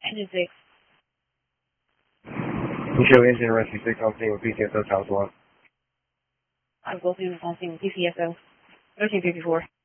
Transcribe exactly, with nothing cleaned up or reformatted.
Engine six. You show engine rescue six on scene with P C S O Tower one. I'll go through on scene with P C S O. thirteen fifty-four.